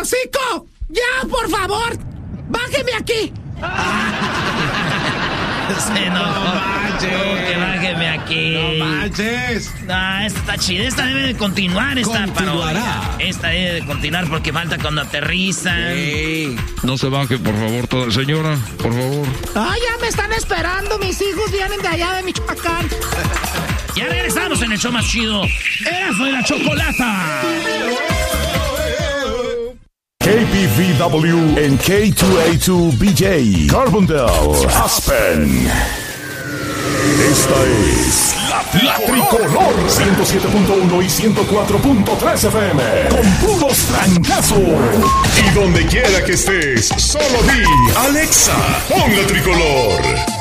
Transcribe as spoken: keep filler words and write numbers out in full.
hocico! ¡Ya, por favor! ¡Bájeme aquí! Sí, no, no manches. Que bájeme aquí. No manches. No, esta está chida. Esta debe de continuar, esta parodia. Esta debe de continuar porque falta cuando aterrizan. Sí. No se baje, por favor, toda señora, por favor. ¡Ah, ya me están esperando! Mis hijos vienen de allá de Michoacán. Ya regresamos en el show más chido. Erasmo y la Chocolata. K P V W en K dos A dos B J, Carbondale, Aspen. Esta es La, la Tricolor ciento siete punto uno y ciento cuatro punto tres F M. Con puros trancazos. Y donde quiera que estés, solo di Alexa, pon La Tricolor.